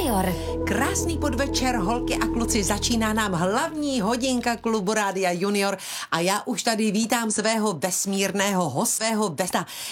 Junior. Krásný podvečer, holky a kluci, začíná nám hlavní hodinka klubu Rádia Junior a já už tady vítám svého vesmírného hosta.